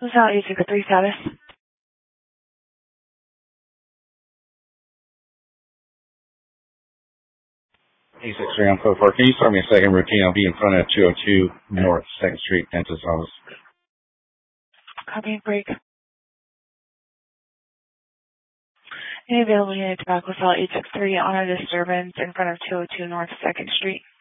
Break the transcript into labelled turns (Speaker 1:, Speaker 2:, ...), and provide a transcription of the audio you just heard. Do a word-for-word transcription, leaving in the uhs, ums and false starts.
Speaker 1: Luzelle eight six three status.
Speaker 2: eight six three on code four. Can you start me a second routine? I'll be in front of two oh two North second Street, dentist office.
Speaker 1: Copy and break. Any available unit to back Luzelle eight six three on a disturbance in front of two oh two North second Street.